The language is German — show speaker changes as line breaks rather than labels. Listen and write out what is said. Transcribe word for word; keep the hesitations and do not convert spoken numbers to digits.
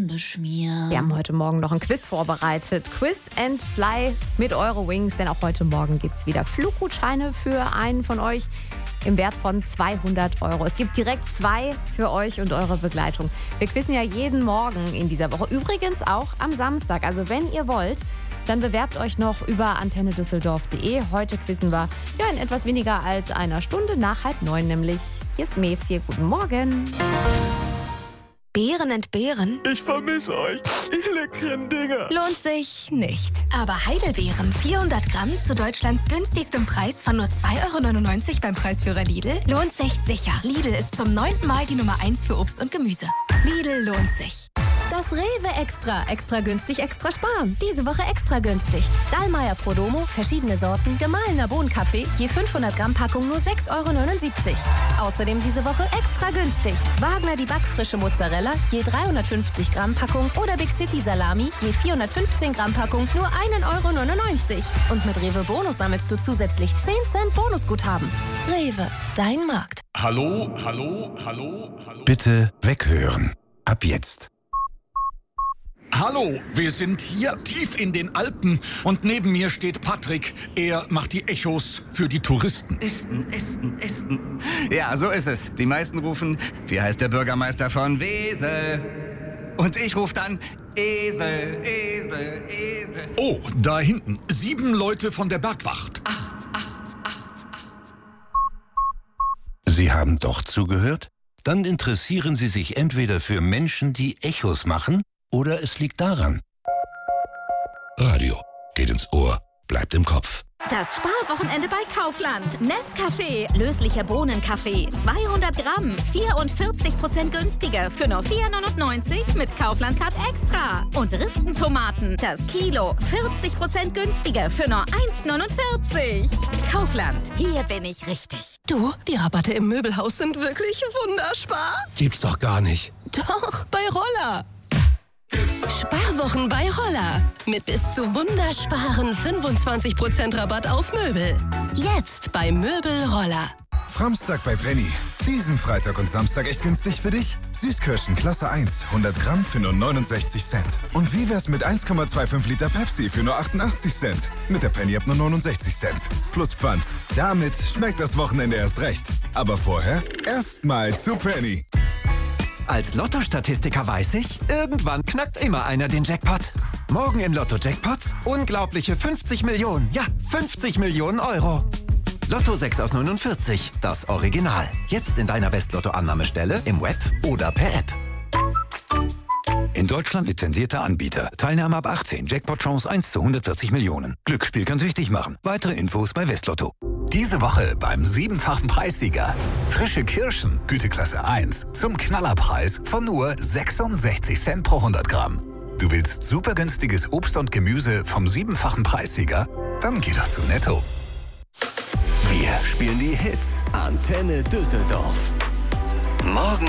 beschmieren.
Wir haben heute Morgen noch ein Quiz vorbereitet. Quiz and Fly mit Eurowings, denn auch heute Morgen gibt es wieder Fluggutscheine für einen von euch im Wert von zweihundert Euro. Es gibt direkt zwei für euch und eure Begleitung. Wir quizzen ja jeden Morgen in dieser Woche, übrigens auch am Samstag. Also wenn ihr wollt, dann bewerbt euch noch über antenne düsseldorf punkt de. Heute quizzen wir ja in etwas weniger als einer Stunde, nach halb neun nämlich. Hier ist Mevs hier. Guten Morgen.
Beeren entbehren?
Ich vermisse euch, ihr leckeren Dinger.
Lohnt sich nicht. Aber Heidelbeeren vierhundert Gramm zu Deutschlands günstigstem Preis von nur zwei Euro neunundneunzig beim Preisführer Lidl lohnt sich sicher. Lidl ist zum neunten Mal die Nummer eins für Obst und Gemüse. Lidl lohnt sich.
Das Rewe Extra. Extra günstig, extra sparen. Diese Woche extra günstig. Dallmayr Prodomo, verschiedene Sorten, gemahlener Bohnenkaffee, je fünfhundert Gramm Packung nur sechs Euro neunundsiebzig. Außerdem diese Woche extra günstig. Wagner die backfrische Mozzarella, je dreihundertfünfzig Gramm Packung oder Big City Salami, je vierhundertfünfzehn Gramm Packung nur ein Euro neunundneunzig. Und mit Rewe Bonus sammelst du zusätzlich zehn Cent Bonusguthaben. Rewe, dein Markt.
Hallo, hallo, hallo, hallo.
Bitte weghören. Ab jetzt.
Hallo, wir sind hier tief in den Alpen und neben mir steht Patrick. Er macht die Echos für die Touristen.
Esten, Esten, Esten. Ja, so ist es. Die meisten rufen, wie heißt der Bürgermeister von Wesel? Und ich rufe dann Esel, Esel, Esel.
Oh, da hinten. Sieben Leute von der Bergwacht.
Acht, acht, acht, acht.
Sie haben doch zugehört? Dann interessieren Sie sich entweder für Menschen, die Echos machen, oder es liegt daran. Radio geht ins Ohr, bleibt im Kopf.
Das Sparwochenende bei Kaufland. Nescafé, löslicher Bohnenkaffee, zweihundert Gramm, vierundvierzig Prozent günstiger für nur vier neunundneunzig mit Kaufland Card Extra. Und Ristentomaten, das Kilo, vierzig Prozent günstiger für nur eins neunundvierzig. Kaufland, hier bin ich richtig.
Du, die Rabatte im Möbelhaus sind wirklich wunderspar.
Gibt's doch gar nicht.
Doch, bei Roller. Sparwochen bei Roller. Mit bis zu wundersparen fünfundzwanzig Prozent Rabatt auf Möbel. Jetzt bei Möbel Roller.
Framstag bei Penny. Diesen Freitag und Samstag echt günstig für dich? Süßkirschen Klasse eins, hundert Gramm für nur neunundsechzig Cent. Und wie wär's mit eins Komma fünfundzwanzig Liter Pepsi für nur achtundachtzig Cent? Mit der Penny ab nur neunundsechzig Cent. Plus Pfand. Damit schmeckt das Wochenende erst recht. Aber vorher erstmal zu Penny.
Als Lotto-Statistiker weiß ich, irgendwann knackt immer einer den Jackpot. Morgen im Lotto-Jackpots unglaubliche fünfzig Millionen, ja, fünfzig Millionen Euro. Lotto sechs aus neunundvierzig, das Original. Jetzt in deiner West-Lotto-Annahmestelle, im Web oder per App.
In Deutschland lizenzierter Anbieter. Teilnahme ab achtzehn. Jackpot-Chance eins zu hundertvierzig Millionen. Glücksspiel kann süchtig machen. Weitere Infos bei Westlotto.
Diese Woche beim siebenfachen Preissieger. Frische Kirschen, Güteklasse eins, zum Knallerpreis von nur sechsundsechzig Cent pro hundert Gramm. Du willst super günstiges Obst und Gemüse vom siebenfachen Preissieger? Dann geh doch zu Netto.
Wir spielen die Hits. Antenne Düsseldorf. Morgen